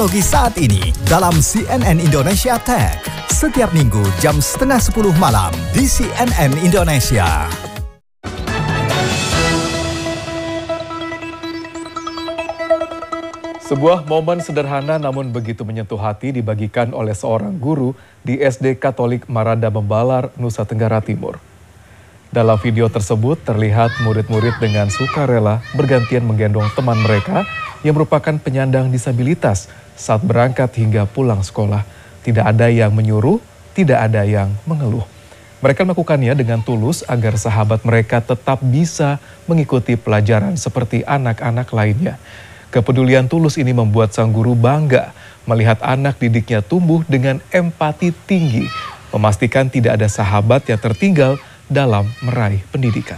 Teknologi saat ini dalam CNN Indonesia Tech. Setiap minggu jam 9:30 malam di CNN Indonesia. Sebuah momen sederhana namun begitu menyentuh hati dibagikan oleh seorang guru di SD Katolik Maranda Membalar, Nusa Tenggara Timur. Dalam video tersebut terlihat murid-murid dengan sukarela bergantian menggendong teman mereka yang merupakan penyandang disabilitas saat berangkat hingga pulang sekolah. Tidak ada yang menyuruh, tidak ada yang mengeluh. Mereka melakukannya dengan tulus agar sahabat mereka tetap bisa mengikuti pelajaran seperti anak-anak lainnya. Kepedulian tulus ini membuat sang guru bangga melihat anak didiknya tumbuh dengan empati tinggi, memastikan tidak ada sahabat yang tertinggal dalam meraih pendidikan.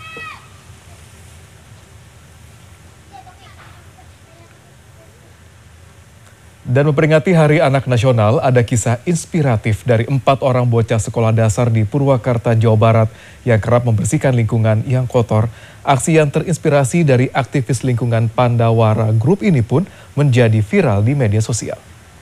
Dan memperingati Hari Anak Nasional, ada kisah inspiratif dari 4 orang bocah sekolah dasar di Purwakarta, Jawa Barat yang kerap membersihkan lingkungan yang kotor. Aksi yang terinspirasi dari aktivis lingkungan Pandawara Group ini pun menjadi viral di media sosial.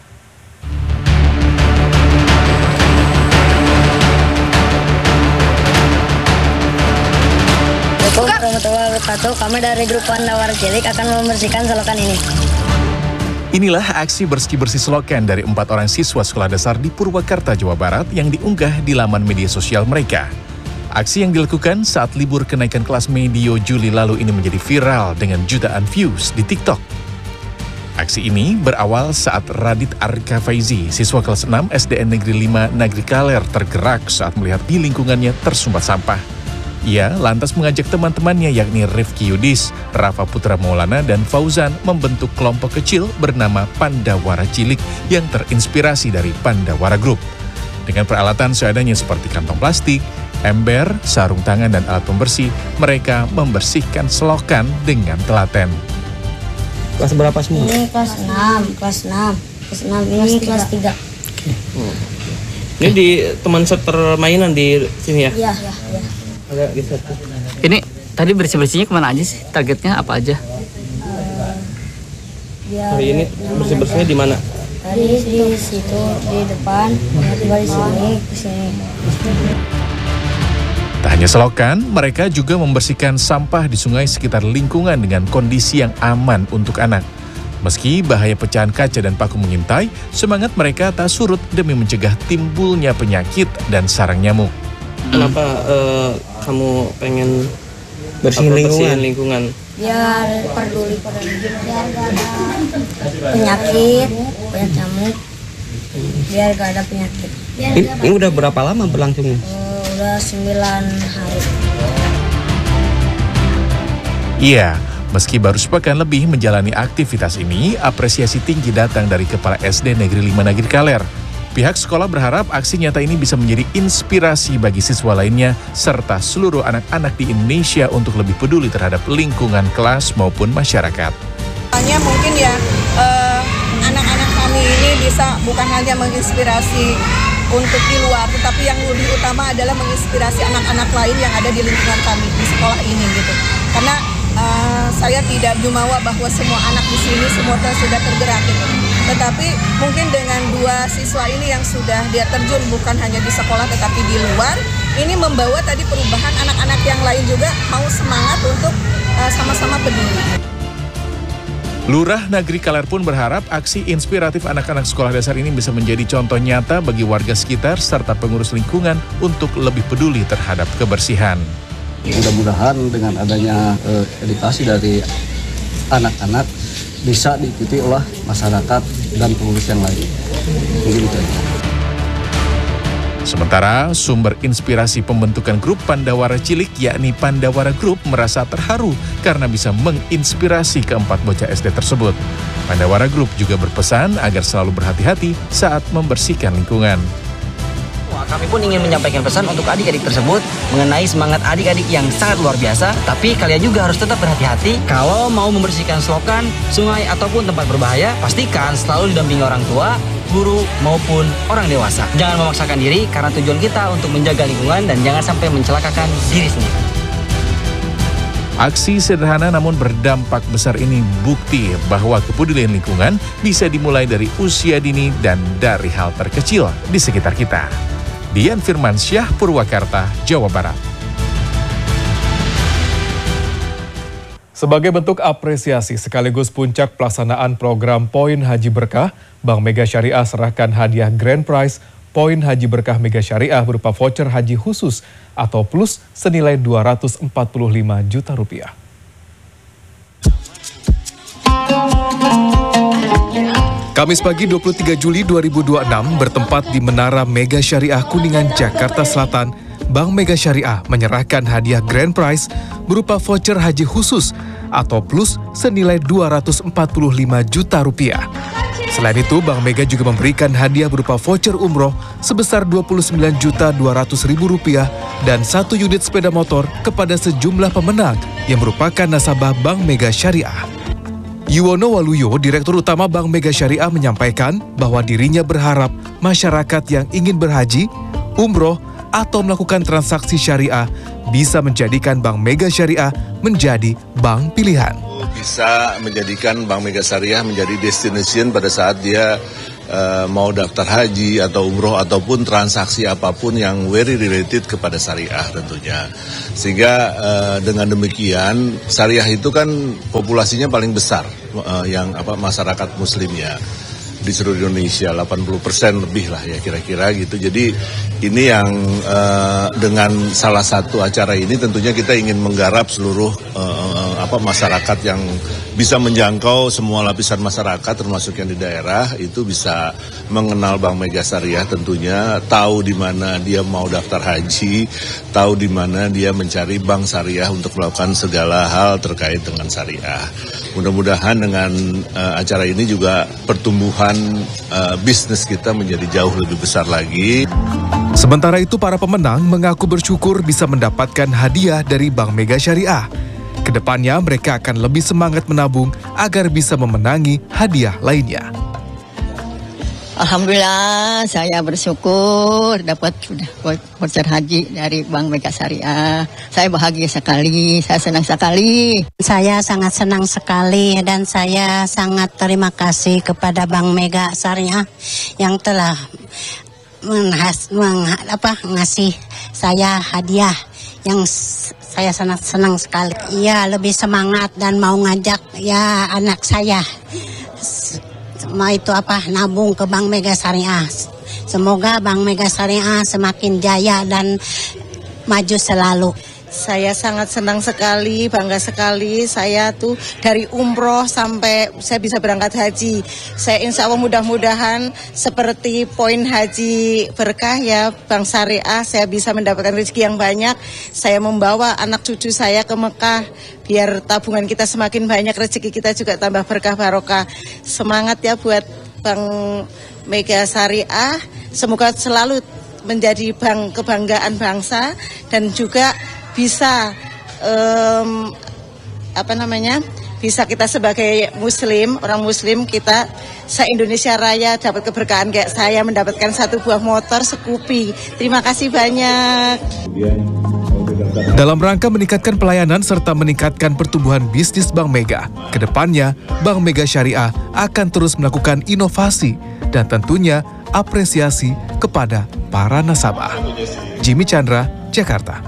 Assalamualaikum warahmatullahi wabarakatuh. Kami dari grup Pandawara Cilik akan membersihkan selokan ini. Inilah aksi bersih-bersih selokan dari 4 orang siswa sekolah dasar di Purwakarta, Jawa Barat yang diunggah di laman media sosial mereka. Aksi yang dilakukan saat libur kenaikan kelas medio Juli lalu ini menjadi viral dengan jutaan views di TikTok. Aksi ini berawal saat Radit Arka Faizi, siswa kelas 6 SDN Negeri 5 Nagri Kaler tergerak saat melihat di lingkungannya tersumbat sampah. Ia lantas mengajak teman-temannya yakni Rifki Yudis, Rafa Putra Maulana, dan Fauzan membentuk kelompok kecil bernama Pandawara Cilik yang terinspirasi dari Pandawara Group. Dengan peralatan seadanya seperti kantong plastik, ember, sarung tangan, dan alat pembersih, mereka membersihkan selokan dengan telaten. Kelas berapa semua? Ini kelas 6. Ini kelas 3. Ini di teman permainan di sini ya? Iya. Agak geser. Ini tadi bersih-bersihnya kemana aja sih? Targetnya apa aja? Hari ini bersih-bersihnya di mana? Tadi di situ, di depan, tiba di sini, ke sini. Tak hanya selokan, mereka juga membersihkan sampah di sungai sekitar lingkungan dengan kondisi yang aman untuk anak. Meski bahaya pecahan kaca dan paku mengintai, semangat mereka tak surut demi mencegah timbulnya penyakit dan sarang nyamuk. Kenapa kamu pengen bersihin lingkungan? Biar peduli, biar gak ada penyakit, banyak nyamuk, biar gak ada penyakit. Ini udah berapa lama berlangsungnya? Udah 9 hari. Iya, meski baru sepekan lebih menjalani aktivitas ini, apresiasi tinggi datang dari Kepala SD Negeri 5 Nagri Kaler. Pihak sekolah berharap aksi nyata ini bisa menjadi inspirasi bagi siswa lainnya serta seluruh anak-anak di Indonesia untuk lebih peduli terhadap lingkungan kelas maupun masyarakat. Hanya mungkin ya anak-anak kami ini bisa bukan hanya menginspirasi untuk di luar, tetapi yang lebih utama adalah menginspirasi anak-anak lain yang ada di lingkungan kami di sekolah ini gitu. Karena saya tidak jumawa bahwa semua anak di sini semua sudah tergerak gitu. Tetapi mungkin dengan 2 siswa ini yang sudah dia terjun bukan hanya di sekolah tetapi di luar, ini membawa tadi perubahan anak-anak yang lain juga mau semangat untuk sama-sama peduli. Lurah Nagri Kaler pun berharap aksi inspiratif anak-anak sekolah dasar ini bisa menjadi contoh nyata bagi warga sekitar serta pengurus lingkungan untuk lebih peduli terhadap kebersihan. Mudah-mudahan dengan adanya edukasi dari anak-anak bisa diikuti oleh masyarakat dan pengurus yang lain. Mungkin itu aja. Sementara sumber inspirasi pembentukan grup Pandawara Cilik yakni Pandawara Group merasa terharu karena bisa menginspirasi keempat bocah SD tersebut. Pandawara Group juga berpesan agar selalu berhati-hati saat membersihkan lingkungan. Kami pun ingin menyampaikan pesan untuk adik-adik tersebut mengenai semangat adik-adik yang sangat luar biasa. Tapi kalian juga harus tetap berhati-hati kalau mau membersihkan selokan, sungai, ataupun tempat berbahaya. Pastikan selalu didampingi orang tua, guru, maupun orang dewasa. Jangan memaksakan diri karena tujuan kita untuk menjaga lingkungan dan jangan sampai mencelakakan diri sendiri. Aksi sederhana namun berdampak besar ini bukti bahwa kepedulian lingkungan bisa dimulai dari usia dini dan dari hal terkecil di sekitar kita. Dian Firmansyah, Purwakarta, Jawa Barat. Sebagai bentuk apresiasi sekaligus puncak pelaksanaan program Poin Haji Berkah, Bank Mega Syariah serahkan hadiah Grand Prize Poin Haji Berkah Mega Syariah berupa voucher haji khusus atau plus senilai Rp245 juta. Kamis pagi 23 Juli 2026 bertempat di Menara Mega Syariah Kuningan, Jakarta Selatan, Bank Mega Syariah menyerahkan hadiah Grand Prize berupa voucher haji khusus atau plus senilai Rp245 juta. Selain itu, Bank Mega juga memberikan hadiah berupa voucher umroh sebesar Rp29.200.000 dan 1 unit sepeda motor kepada sejumlah pemenang yang merupakan nasabah Bank Mega Syariah. Yuwono Waluyo, Direktur Utama Bank Mega Syariah menyampaikan bahwa dirinya berharap masyarakat yang ingin berhaji, umroh, atau melakukan transaksi syariah bisa menjadikan Bank Mega Syariah menjadi bank pilihan. Bisa menjadikan Bank Mega Syariah menjadi destination pada saat dia mau daftar haji atau umroh ataupun transaksi apapun yang very related kepada syariah tentunya. Sehingga dengan demikian syariah itu kan populasinya paling besar yang masyarakat muslimnya di seluruh Indonesia, 80% lebih lah ya kira-kira gitu. Jadi ini yang dengan salah satu acara ini tentunya kita ingin menggarap seluruh masyarakat yang bisa menjangkau semua lapisan masyarakat termasuk yang di daerah itu bisa mengenal Bank Mega Syariah tentunya, tahu di mana dia mau daftar haji, tahu di mana dia mencari bank syariah untuk melakukan segala hal terkait dengan syariah. Mudah-mudahan dengan acara ini juga pertumbuhan bisnis kita menjadi jauh lebih besar lagi. Sementara itu, para pemenang mengaku bersyukur bisa mendapatkan hadiah dari Bank Mega Syariah. Kedepannya mereka akan lebih semangat menabung agar bisa memenangi hadiah lainnya. Alhamdulillah, saya bersyukur dapat voucher haji dari Bank Mega Syariah. Saya bahagia sekali, saya senang sekali. Saya sangat senang sekali dan saya sangat terima kasih kepada Bank Mega Syariah yang telah ngasih saya hadiah yang saya sangat senang sekali. Ya, lebih semangat dan mau ngajak ya anak saya nabung ke Bank Mega Syariah. Semoga Bank Mega Syariah semakin jaya dan maju selalu. Saya sangat senang sekali, bangga sekali. Saya tuh dari umroh sampai saya bisa berangkat haji. Saya insya Allah mudah-mudahan seperti Poin Haji Berkah ya Bank Syariah, saya bisa mendapatkan rezeki yang banyak. Saya membawa anak cucu saya ke Mekah biar tabungan kita semakin banyak, rezeki kita juga tambah berkah barokah. Semangat ya buat Bank Mega Syariah. Semoga selalu menjadi bank kebanggaan bangsa dan juga bisa bisa kita sebagai muslim, orang muslim kita se-Indonesia Raya dapat keberkahan kayak saya mendapatkan 1 buah motor Scoopy. Terima kasih banyak. Dalam rangka meningkatkan pelayanan serta meningkatkan pertumbuhan bisnis Bank Mega, kedepannya Bank Mega Syariah akan terus melakukan inovasi dan tentunya apresiasi kepada para nasabah. Jimmy Chandra, Jakarta.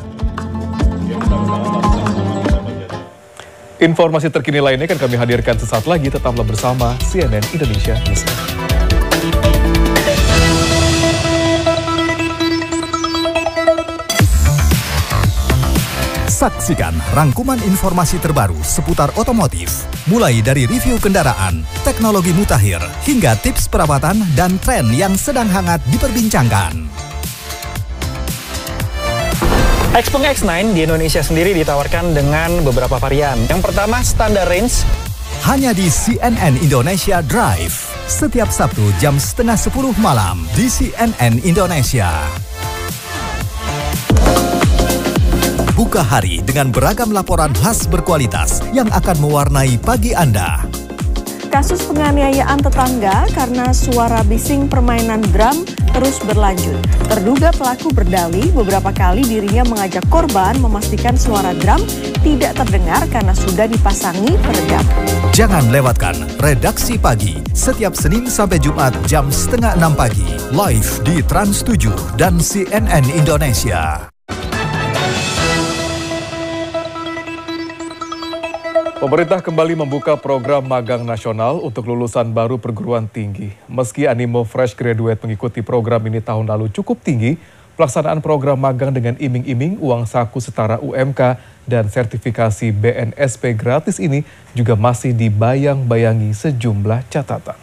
Informasi terkini lainnya akan kami hadirkan sesaat lagi. Tetaplah bersama CNN Indonesia News. Saksikan rangkuman informasi terbaru seputar otomotif, mulai dari review kendaraan, teknologi mutakhir, hingga tips perawatan dan tren yang sedang hangat diperbincangkan. Xpeng X9 di Indonesia sendiri ditawarkan dengan beberapa varian. Yang pertama, standar range. Hanya di CNN Indonesia Drive, setiap Sabtu jam 9:30 malam di CNN Indonesia. Buka hari dengan beragam laporan khas berkualitas yang akan mewarnai pagi Anda. Kasus penganiayaan tetangga karena suara bising permainan drum terus berlanjut. Terduga pelaku berdalih beberapa kali dirinya mengajak korban memastikan suara drum tidak terdengar karena sudah dipasangi peredam. Jangan lewatkan Redaksi Pagi setiap Senin sampai Jumat jam 5:30 pagi live di Trans 7 dan CNN Indonesia. Pemerintah kembali membuka program magang nasional untuk lulusan baru perguruan tinggi. Meski animo fresh graduate mengikuti program ini tahun lalu cukup tinggi, pelaksanaan program magang dengan iming-iming uang saku setara UMK dan sertifikasi BNSP gratis ini juga masih dibayang-bayangi sejumlah catatan.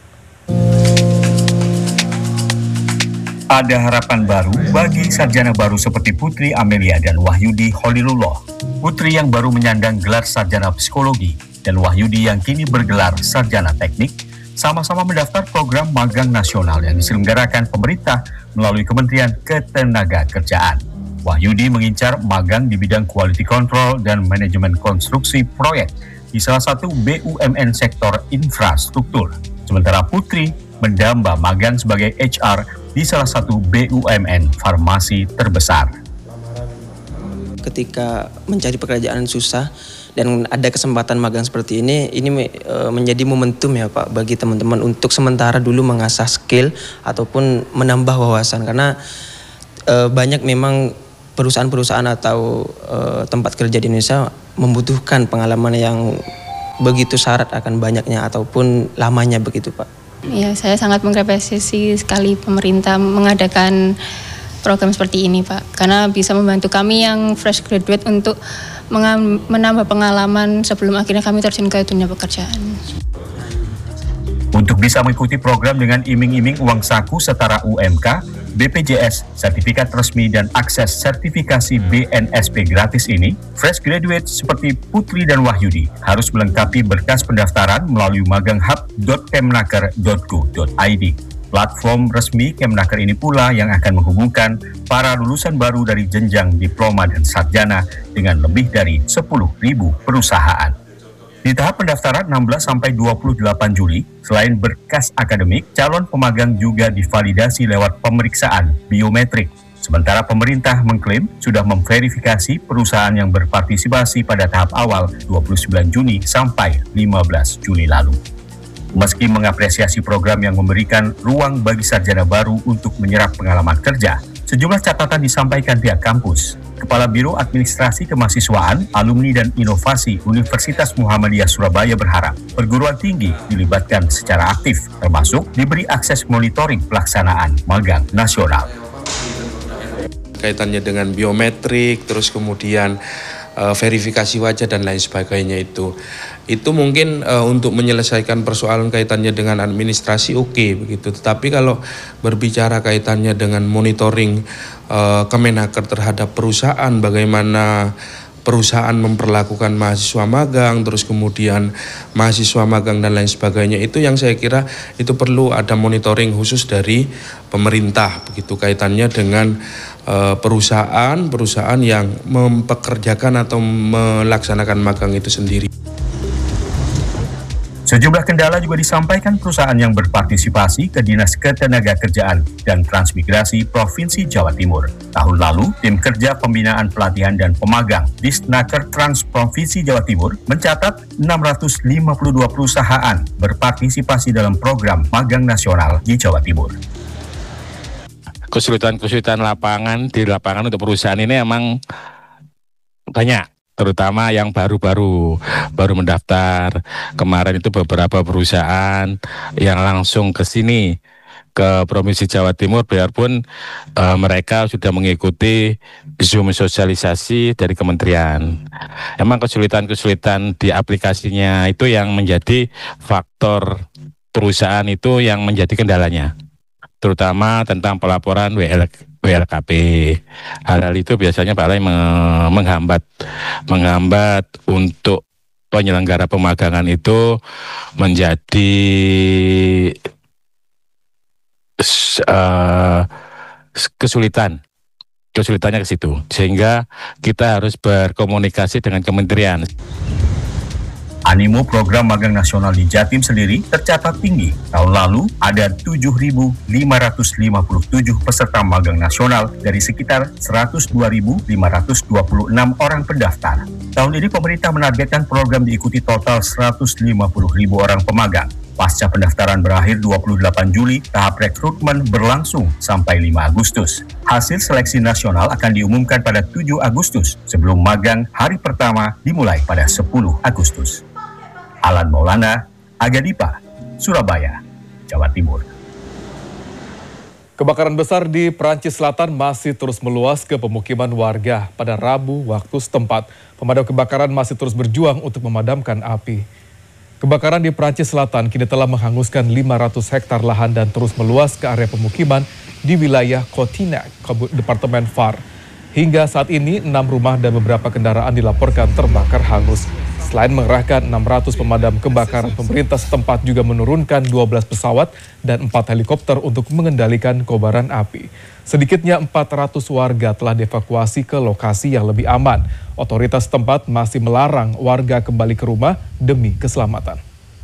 Ada harapan baru bagi sarjana baru seperti Putri Amelia dan Wahyudi Holilullah. Putri yang baru menyandang gelar sarjana psikologi dan Wahyudi yang kini bergelar sarjana teknik sama-sama mendaftar program magang nasional yang diselenggarakan pemerintah melalui Kementerian Ketenagakerjaan. Wahyudi mengincar magang di bidang quality control dan manajemen konstruksi proyek di salah satu BUMN sektor infrastruktur. Sementara Putri mendamba magang sebagai HR di salah satu BUMN farmasi terbesar. Ketika mencari pekerjaan susah dan ada kesempatan magang seperti ini menjadi momentum ya Pak bagi teman-teman untuk sementara dulu mengasah skill ataupun menambah wawasan, karena banyak memang perusahaan-perusahaan atau tempat kerja di Indonesia membutuhkan pengalaman yang begitu syarat akan banyaknya ataupun lamanya begitu Pak. Ya, saya sangat mengapresiasi sekali pemerintah mengadakan program seperti ini Pak, karena bisa membantu kami yang fresh graduate untuk menambah pengalaman sebelum akhirnya kami terjun ke dunia pekerjaan. Untuk bisa mengikuti program dengan iming-iming uang saku setara UMK, BPJS, sertifikat resmi dan akses sertifikasi BNSP gratis ini, fresh graduate seperti Putri dan Wahyudi harus melengkapi berkas pendaftaran melalui maganghub.kemnaker.go.id. Platform resmi Kemnaker ini pula yang akan menghubungkan para lulusan baru dari jenjang diploma dan sarjana dengan lebih dari 10.000 perusahaan. Di tahap pendaftaran 16-28 Juli, selain berkas akademik, calon pemagang juga divalidasi lewat pemeriksaan biometrik. Sementara pemerintah mengklaim sudah memverifikasi perusahaan yang berpartisipasi pada tahap awal 29 Juni sampai 15 Juli lalu. Meski mengapresiasi program yang memberikan ruang bagi sarjana baru untuk menyerap pengalaman kerja, sejumlah catatan disampaikan pihak kampus. Kepala Biro Administrasi Kemahasiswaan, Alumni dan Inovasi Universitas Muhammadiyah Surabaya berharap perguruan tinggi dilibatkan secara aktif, termasuk diberi akses monitoring pelaksanaan magang nasional. Kaitannya dengan biometrik, terus kemudian verifikasi wajah dan lain sebagainya itu mungkin untuk menyelesaikan persoalan kaitannya dengan administrasi oke, begitu. Tetapi kalau berbicara kaitannya dengan monitoring Kemenaker terhadap perusahaan, bagaimana perusahaan memperlakukan mahasiswa magang, terus kemudian mahasiswa magang dan lain sebagainya, itu yang saya kira itu perlu ada monitoring khusus dari pemerintah, begitu, kaitannya dengan perusahaan yang mempekerjakan atau melaksanakan magang itu sendiri. Sejumlah kendala juga disampaikan perusahaan yang berpartisipasi ke Dinas Ketenagakerjaan dan Transmigrasi Provinsi Jawa Timur. Tahun lalu, Tim Kerja Pembinaan Pelatihan dan Pemagang Disnaker Trans Provinsi Jawa Timur mencatat 652 perusahaan berpartisipasi dalam program magang nasional di Jawa Timur. Kesulitan-kesulitan di lapangan untuk perusahaan ini emang banyak, terutama yang baru mendaftar. Kemarin itu beberapa perusahaan yang langsung ke sini, ke Provinsi Jawa Timur, biarpun mereka sudah mengikuti Zoom sosialisasi dari kementerian. Emang kesulitan-kesulitan di aplikasinya itu yang menjadi faktor perusahaan itu yang menjadi kendalanya, terutama tentang pelaporan WLKP. Hal itu biasanya paling menghambat untuk penyelenggara pemagangan itu menjadi kesulitannya ke situ, sehingga kita harus berkomunikasi dengan kementerian. Animo program magang nasional di Jatim sendiri tercatat tinggi. Tahun lalu ada 7.557 peserta magang nasional dari sekitar 102.526 orang pendaftar. Tahun ini pemerintah menargetkan program diikuti total 150.000 orang pemagang. Pasca pendaftaran berakhir 28 Juli, tahap rekrutmen berlangsung sampai 5 Agustus. Hasil seleksi nasional akan diumumkan pada 7 Agustus sebelum magang hari pertama dimulai pada 10 Agustus. Alan Maulana, Agadipa, Surabaya, Jawa Timur. Kebakaran besar di Perancis Selatan masih terus meluas ke pemukiman warga pada Rabu waktu setempat. Pemadam kebakaran masih terus berjuang untuk memadamkan api. Kebakaran di Perancis Selatan kini telah menghanguskan 500 hektar lahan dan terus meluas ke area pemukiman di wilayah Cotignac, Departemen Var. Hingga saat ini 6 rumah dan beberapa kendaraan dilaporkan terbakar hangus. Selain mengerahkan 600 pemadam kebakaran, pemerintah setempat juga menurunkan 12 pesawat dan 4 helikopter untuk mengendalikan kobaran api. Sedikitnya 400 warga telah dievakuasi ke lokasi yang lebih aman. Otoritas setempat masih melarang warga kembali ke rumah demi keselamatan.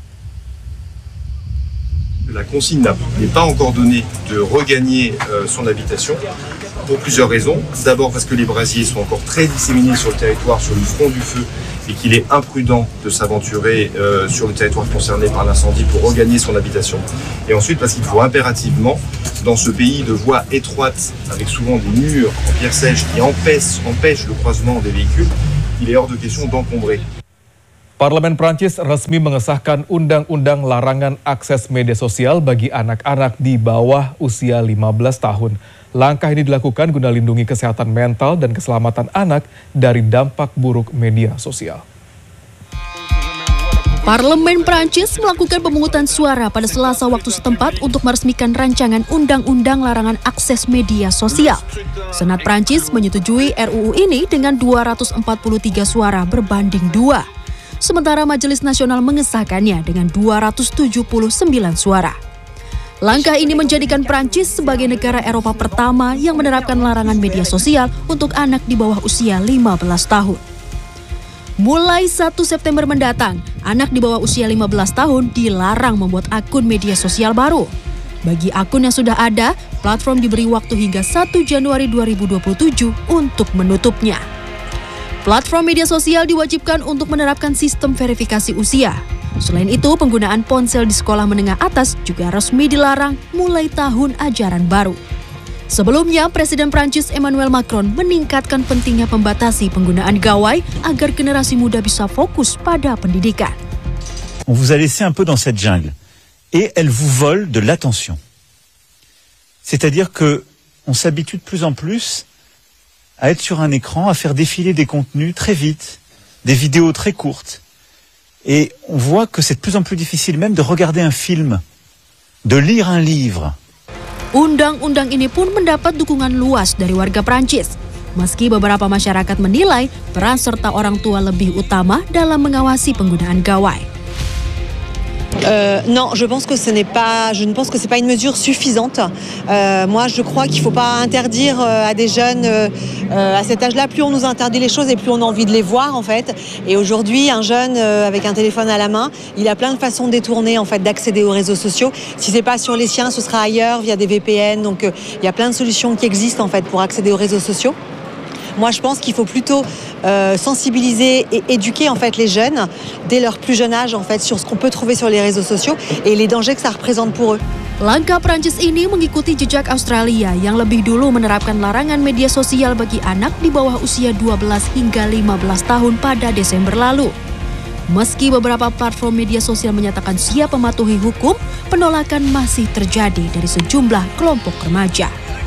La consigne n'est pas encore donnée de regagner son habitation pour plusieurs raisons. D'abord parce que les brasiers sont encore très disséminés sur le territoire, sur le front du feu, et qu'il est imprudent de s'aventurer sur le territoire concerné par l'incendie pour regagner son habitation. Et ensuite parce qu'il faut impérativement, dans ce pays de voies étroites, avec souvent des murs en pierre sèche qui empêchent le croisement des véhicules, il est hors de question d'encombrer. Parlemen Prancis resmi mengesahkan undang-undang larangan akses media sosial bagi anak-anak di bawah usia 15 tahun. Langkah ini dilakukan guna lindungi kesehatan mental dan keselamatan anak dari dampak buruk media sosial. Parlemen Prancis melakukan pemungutan suara pada Selasa waktu setempat untuk meresmikan rancangan undang-undang larangan akses media sosial. Senat Prancis menyetujui RUU ini dengan 243 suara berbanding 2. Sementara Majelis Nasional mengesahkannya dengan 279 suara. Langkah ini menjadikan Prancis sebagai negara Eropa pertama yang menerapkan larangan media sosial untuk anak di bawah usia 15 tahun. Mulai 1 September mendatang, anak di bawah usia 15 tahun dilarang membuat akun media sosial baru. Bagi akun yang sudah ada, platform diberi waktu hingga 1 Januari 2027 untuk menutupnya. Platform media sosial diwajibkan untuk menerapkan sistem verifikasi usia. Selain itu, penggunaan ponsel di sekolah menengah atas juga resmi dilarang mulai tahun ajaran baru. Sebelumnya, Presiden Prancis Emmanuel Macron meningkatkan pentingnya membatasi penggunaan gawai agar generasi muda bisa fokus pada pendidikan. On vous a laissé un peu dans cette jungle et elle vous vole de l'attention. C'est-à-dire que on s'habitue de plus en plus à être sur un écran, à faire défiler des contenus très vite, des vidéos très courtes. Et on voit que c'est de plus en plus difficile même de regarder un film, de lire un livre. Undang-undang ini pun mendapat dukungan luas dari warga Prancis. Meski beberapa masyarakat menilai peran serta orang tua lebih utama dalam mengawasi penggunaan gawai. Non, je pense que ce n'est pas une mesure suffisante. Moi, je crois qu'il ne faut pas interdire à des jeunes à cet âge-là. Plus on nous interdit les choses et plus on a envie de les voir, en fait. Et aujourd'hui, un jeune avec un téléphone à la main, il a plein de façons détournées, en fait, d'accéder aux réseaux sociaux. Si c'est pas sur les siens, ce sera ailleurs via des VPN. Donc, il y a plein de solutions qui existent, en fait, pour accéder aux réseaux sociaux. Moi, je pense qu'il faut plutôt sensibiliser et éduquer en fait les jeunes dès leur plus jeune âge en fait sur ce qu'on peut trouver sur les réseaux sociaux et les dangers que ça représente pour eux. Langkah Prancis ini mengikuti jejak Australia yang lebih dulu menerapkan larangan media sosial bagi anak di bawah usia 12 hingga 15 tahun pada Desember lalu. Meski beberapa platform media sosial menyatakan siap mematuhi hukum, penolakan masih terjadi dari sejumlah kelompok remaja.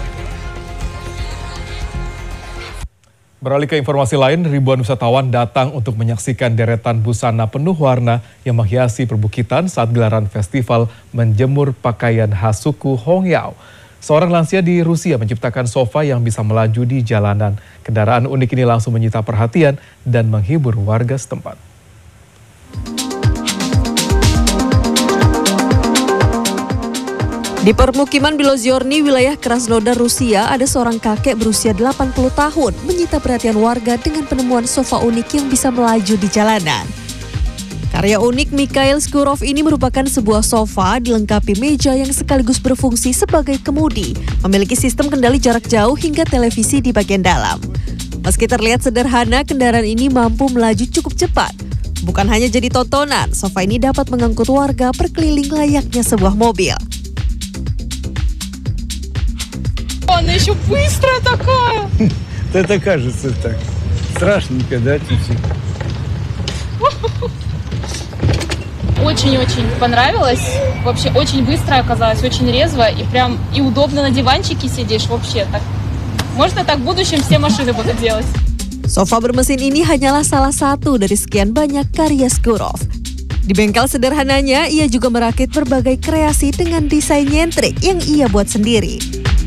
Beralih ke informasi lain, ribuan wisatawan datang untuk menyaksikan deretan busana penuh warna yang menghiasi perbukitan saat gelaran festival menjemur pakaian khas suku Hongyao. Seorang lansia di Rusia menciptakan sofa yang bisa melaju di jalanan. Kendaraan unik ini langsung menyita perhatian dan menghibur warga setempat. Di permukiman Biloziorny, wilayah Krasnodar, Rusia, ada seorang kakek berusia 80 tahun menyita perhatian warga dengan penemuan sofa unik yang bisa melaju di jalanan. Karya unik Mikhail Skurov ini merupakan sebuah sofa dilengkapi meja yang sekaligus berfungsi sebagai kemudi, memiliki sistem kendali jarak jauh hingga televisi di bagian dalam. Meski terlihat sederhana, kendaraan ini mampu melaju cukup cepat. Bukan hanya jadi tontonan, sofa ini dapat mengangkut warga berkeliling layaknya sebuah mobil. Она еще быстрая такая. Это кажется так. Страшненько, да, чуть-чуть? Очень-очень понравилось. Вообще очень быстро оказалось, очень резво и прям и удобно на диванчике сидишь вообще так. Можно так в будущем все машины будут делать. Sofa bermesin ini hanyalah salah satu dari sekian banyak karya Skurov. Di bengkel sederhananya, ia juga merakit berbagai kreasi dengan desain nyentrik yang ia buat sendiri.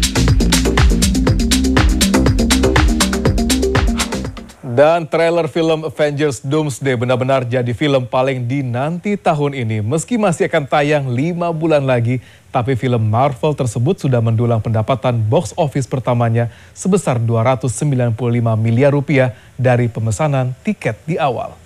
Dan trailer film Avengers Doomsday benar-benar jadi film paling dinanti tahun ini. Meski masih akan tayang 5 bulan lagi, tapi film Marvel tersebut sudah mendulang pendapatan box office pertamanya sebesar 295 miliar rupiah dari pemesanan tiket di awal.